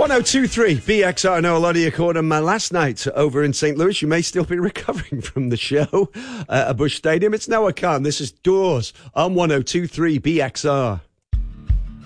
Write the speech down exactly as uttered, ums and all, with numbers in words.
ten twenty-three B X R. I know a lot of you caught on my last night over in Saint Louis. You may still be recovering from the show uh, at Bush Stadium. It's now I Can. This is Doors on ten twenty-three B X R.